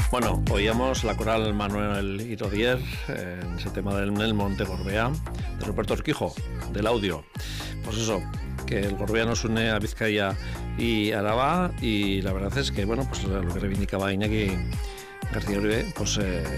Bueno, oíamos la coral Manuel Irodier en ese tema del Monte Gorbea, de Ruperto Urquijo, del audio. Pues eso, que el Gorbea nos une a Vizcaya y Araba, y la verdad es que, bueno, pues lo que reivindicaba Iñaki García Uribe, pues